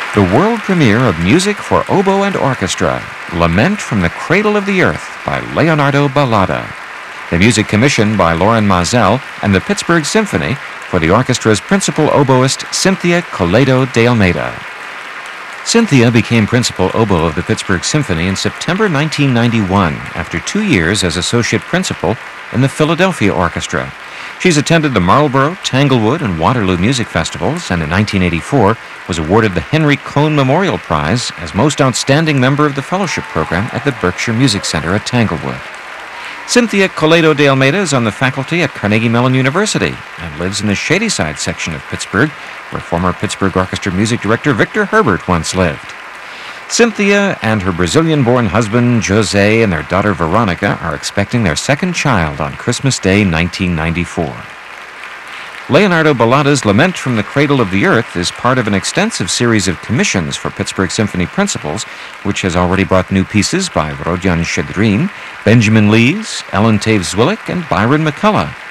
The world premiere of Music for Oboe and Orchestra, Lament from the Cradle of the Earth by Leonardo Ballata. The music commissioned by Loren Maazel and the Pittsburgh Symphony for the orchestra's principal oboist, Cynthia Coledo de Almeida. Cynthia became principal oboe of the Pittsburgh Symphony in September 1991 after 2 years as associate principal in the Philadelphia Orchestra. She's attended the Marlborough, Tanglewood, and Waterloo music festivals, and in 1984 was awarded the Henry Cohn Memorial Prize as Most Outstanding Member of the Fellowship Program at the Berkshire Music Center at Tanglewood. Cynthia Coledo de Almeida is on the faculty at Carnegie Mellon University and lives in the Shadyside section of Pittsburgh, where former Pittsburgh Orchestra music director Victor Herbert once lived. Cynthia and her Brazilian-born husband, José, and their daughter, Veronica, are expecting their second child on Christmas Day, 1994. Leonardo Ballata's Lament from the Cradle of the Earth is part of an extensive series of commissions for Pittsburgh Symphony principals, which has already brought new pieces by Rodion Shedrin, Benjamin Lees, Ellen Taves Zwillik, and Byron McCullough.